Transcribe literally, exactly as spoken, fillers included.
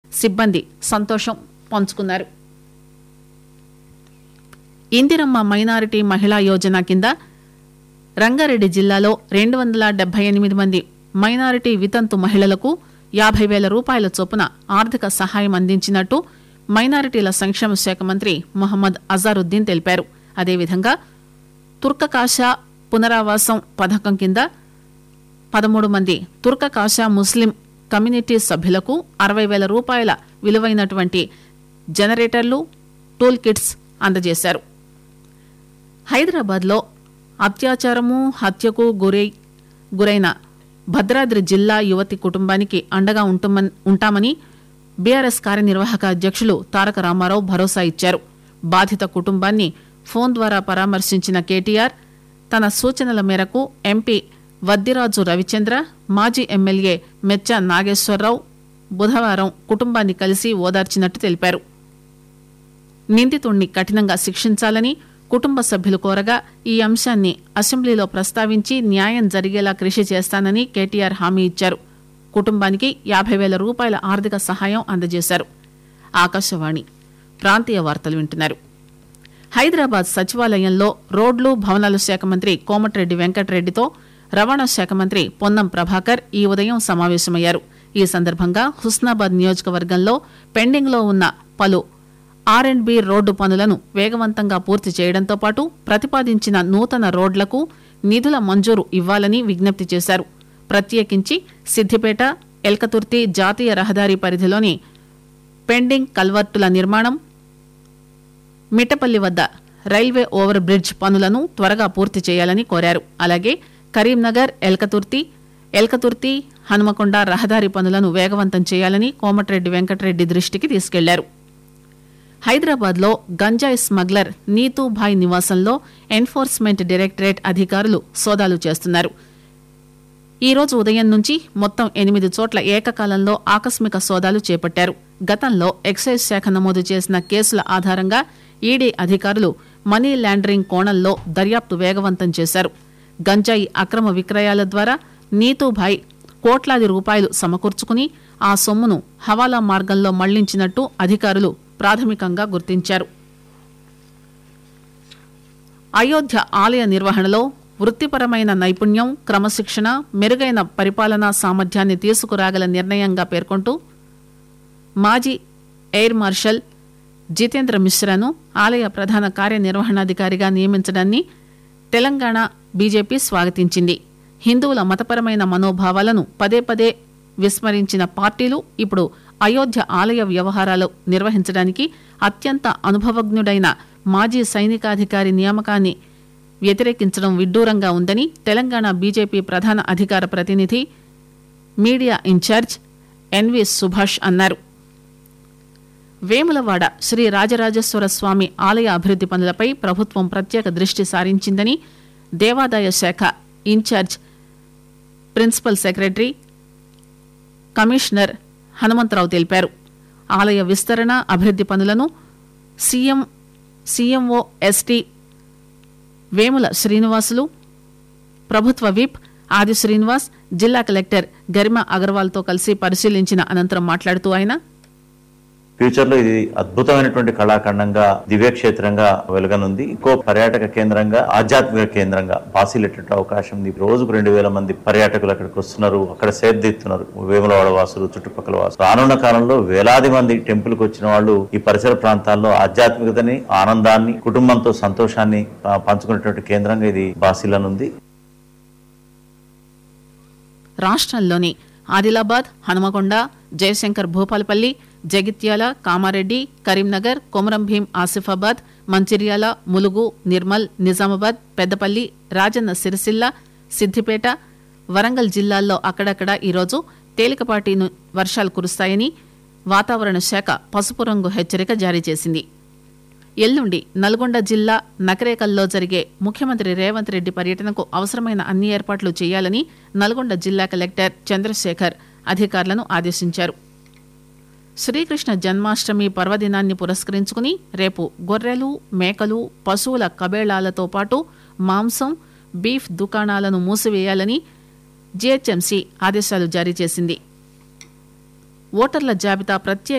సిబ్బంది సంతోషం పంచుకున్నారు. ఇందిరమ్మ మైనారిటీ మహిళా యోజన కింద రంగారెడ్డి జిల్లాలో రెండు వందల డెబ్బై ఎనిమిది మంది మైనారిటీ వితంతు మహిళలకు యాభై వేల రూపాయల చొప్పున ఆర్థిక సహాయం అందించినట్టు మైనారిటీల సంక్షేమ శాఖ మంత్రి మొహమ్మద్ అజారుద్దీన్ తెలిపారు. అదేవిధంగా తుర్కకాషా పునరావాసం పథకం కింద పదమూడు మంది తుర్కకాషా ముస్లిం కమ్యూనిటీ సభ్యులకు అరవై వేల రూపాయల విలువైనటువంటి జనరేటర్లు, టూల్ కిట్స్ అందజేశారు. హైదరాబాద్లో అత్యాచారము, హత్యకు గురై గురైన భద్రాద్రి జిల్లా యువతి కుటుంబానికి అండగా ఉంటామని బీఆర్ఎస్ కార్యనిర్వాహక అధ్యక్షులు తారక రామారావు భరోసా ఇచ్చారు. బాధిత కుటుంబాన్ని ఫోన్ ద్వారా పరామర్శించిన కేటీఆర్ తన సూచనల మేరకు ఎంపీ వద్దిరాజు రవిచంద్ర, మాజీ ఎమ్మెల్యే మెచ్చా నాగేశ్వరరావు బుధవారం కుటుంబాన్ని కలిసి ఓదార్చినట్టు తెలిపారు. నిందితుణ్ణి కఠినంగా శిక్షించాలని కుటుంబ సభ్యులు కోరగా ఈ అంశాన్ని అసెంబ్లీలో ప్రస్తావించి న్యాయం జరిగేలా కృషి చేస్తానని కేటీఆర్ హామీ ఇచ్చారు. కుటుంబానికి యాభై వేల రూపాయల ఆర్థిక సహాయం అందజేశారు. ఆకాశవాణి ప్రాంతీయ వార్తలు వింటున్నారు. హైదరాబాద్ సచివాలయంలో రోడ్లు భవనాల శాఖ మంత్రి కోమటిరెడ్డి వెంకటరెడ్డితో రవాణా శాఖ మంత్రి పొన్నం ప్రభాకర్ ఈ ఉదయం సమావేశమయ్యారు. ఈ సందర్భంగా హుస్నాబాద్ నియోజకవర్గంలో పెండింగ్ లో ఉన్న పలు ఆర్ అండ్ బి రోడ్డు పనులను వేగవంతంగా పూర్తి చేయడంతో పాటు ప్రతిపాదించిన నూతన రోడ్లకు నిధుల మంజూరు ఇవ్వాలని విజ్ఞప్తి చేశారు. ప్రత్యేకించి సిద్దిపేట ఎల్కతుర్తి జాతీయ రహదారి పరిధిలోని పెండింగ్ కల్వర్టుల నిర్మాణం, మిట్టపల్లి వద్ద రైల్వే ఓవర్ బ్రిడ్జ్ పనులను త్వరగా పూర్తి చేయాలని కోరారు. అలాగే కరీంనగర్ ఎల్కతుర్తి ఎల్కతుర్తి హనుమకొండ రహదారి పనులను వేగవంతం చేయాలని కోమటిరెడ్డి వెంకటరెడ్డి దృష్టికి తీసుకెళ్లారు. హైదరాబాద్ లో గంజాయి స్మగ్లర్ నీతూభాయ్ నివాసంలో ఎన్ఫోర్స్మెంట్ డైరెక్టరేట్ అధికారులు సోదాలు చేస్తున్నారు. ఈ రోజు ఉదయం నుంచి మొత్తం ఎనిమిది చోట్ల ఏకకాలంలో ఆకస్మిక సోదాలు చేపట్టారు. గతంలో ఎక్సైజ్ శాఖ నమోదు చేసిన కేసుల ఆధారంగా ఈడీ అధికారులు మనీ లాండరింగ్ కోణంలో దర్యాప్తు వేగవంతం చేశారు. గంజాయి అక్రమ విక్రయాల ద్వారా నీతూభాయ్ కోట్లాది రూపాయలు సమకూర్చుకుని ఆ సొమ్మును హవాలా మార్గంలో మళ్లించినట్టు అధికారులు ప్రాథమికంగా గుర్తించారు. అయోధ్య ఆలయ నిర్వహణలో వృత్తిపరమైన నైపుణ్యం, క్రమశిక్షణ, మెరుగైన పరిపాలనా సామర్థ్యాన్ని తీసుకురాగల నిర్ణయంగా పేర్కొంటూ మాజీ ఎయిర్ మార్షల్ జితేంద్ర మిశ్రాను ఆలయ ప్రధాన కార్యనిర్వహణాధికారిగా నియమించడాన్ని తెలంగాణ బీజేపీ స్వాగతించింది. హిందువుల మతపరమైన మనోభావాలను పదే పదే విస్మరించిన పార్టీలు ఇప్పుడు అయోధ్య ఆలయ వ్యవహారాలు నిర్వహించడానికి అత్యంత అనుభవజ్ఞుడైన మాజీ సైనికాధికారి నియామకాన్ని వ్యతిరేకించడం విడ్డూరంగా ఉందని తెలంగాణ బీజేపీ ప్రధాన అధికార ప్రతినిధి, మీడియా ఇన్ఛార్జ్ ఎన్వి సుభాష్ అన్నారు. వేములవాడ శ్రీ రాజరాజేశ్వర స్వామి ఆలయ అభివృద్ది పనులపై ప్రభుత్వం ప్రత్యేక దృష్టి సారించిందని దేవాదాయ శాఖ incharge principal secretary commissioner Hanumantharao తెలిపారు. ఆలయ విస్తరణ, అభివృద్ది పనులను CM CMO ST Vemula Srinivasulu, ప్రభుత్వ విప్ ఆది శ్రీనివాస్, జిల్లా కలెక్టర్ గరిమా అగర్వాల్ తో కలిసి పరిశీలించిన అనంతరం మాట్లాడుతూ ఆయన ఫ్యూచర్ లో ఇది అద్భుతమైనటువంటి కళాఖండంగా దివ్యక్షేత్రంగా వెలుగనుంది. ఇంకో పర్యాటక కేంద్రంగా, ఆధ్యాత్మిక కేంద్రంగా బాసిల్లేటటువంటి అవకాశం ఉంది. రోజుకు రెండు వేల మంది పర్యాటకులు అక్కడికి వస్తున్నారు, అక్కడ సేద్దిస్తున్నారు. వేములవాడ వాసులు, చుట్టుపక్కల వాసులు. రానున్న కాలంలో వేలాది మంది టెంపుల్ కు వచ్చిన వాళ్ళు ఈ పరిసర ప్రాంతాల్లో ఆధ్యాత్మికతని, ఆనందాన్ని, కుటుంబంతో సంతోషాన్ని పంచుకునేటువంటి కేంద్రంగా ఇది బాసిల్లనుంది. రాష్ట్రంలోని ఆదిలాబాద్, హనుమకొండ, జయశంకర్ భూపాలపల్లి, జగిత్యాల, కామారెడ్డి, కరీంనగర్, కొమరంభీం, ఆసిఫాబాద్, మంచిర్యాల, ములుగు, నిర్మల్, నిజామాబాద్, పెద్దపల్లి, రాజన్న సిరిసిల్ల, సిద్దిపేట, వరంగల్ జిల్లాల్లో అక్కడక్కడ ఈరోజు తేలికపాటి వర్షాలు కురుస్తాయని వాతావరణ శాఖ పసుపు రంగు హెచ్చరిక జారీ చేసింది. ఎల్లుండి నల్గొండ జిల్లా నకరేకల్లో జరిగే ముఖ్యమంత్రి రేవంత్ రెడ్డి పర్యటనకు అవసరమైన అన్ని ఏర్పాట్లు చేయాలని నల్గొండ జిల్లా కలెక్టర్ చంద్రశేఖర్ అధికారులను ఆదేశించారు. శ్రీకృష్ణ జన్మాష్టమి పర్వదినాన్ని పురస్కరించుకుని రేపు గొర్రెలు, మేకలు, పశువుల కబేళాలతో పాటు మాంసం, బీఫ్ దుకాణాలను మూసివేయాలని జీహెచ్ఎంసీ ఆదేశాలు జారీ చేసింది. ఓటర్ల జాబితా ప్రత్యేక